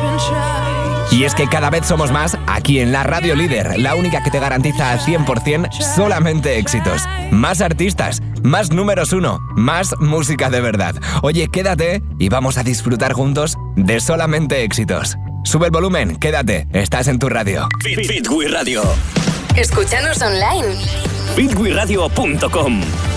Y es que cada vez somos más aquí en la Radio Líder, la única que te garantiza al 100% solamente éxitos. Más artistas, más números 1, más música de verdad. Oye, quédate y vamos a disfrutar juntos de solamente éxitos. Sube el volumen, quédate, estás en tu radio. Fit with Radio. Escúchanos online. fitwithradio.com